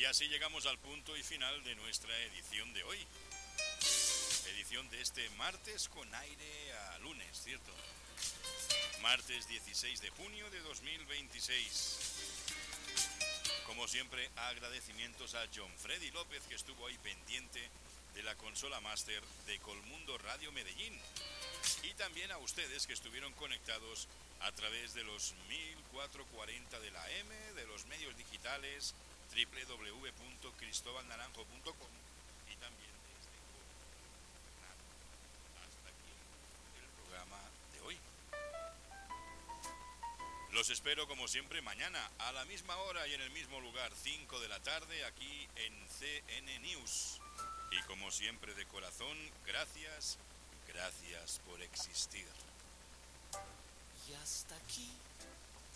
Y así llegamos al punto y final de nuestra edición de hoy. Edición de este martes con aire a lunes, ¿cierto? Martes 16 de junio de 2026. Como siempre, agradecimientos a John Freddy López, que estuvo ahí pendiente de la consola máster de Colmundo Radio Medellín. Y también a ustedes que estuvieron conectados a través de los 1440 de la M, de los medios digitales, www.cristobalnaranjo.com y también desde Colmundo. Hasta aquí el programa de hoy. Los espero como siempre mañana a la misma hora y en el mismo lugar, 5 de la tarde, aquí en CN News. Y como siempre de corazón, gracias por existir. Y hasta aquí